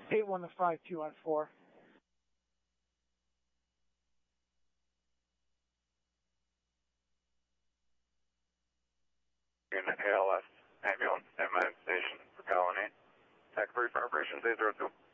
815214. Unit ALS, ambulance, MN station for Colony. Tech 3 for operations 802.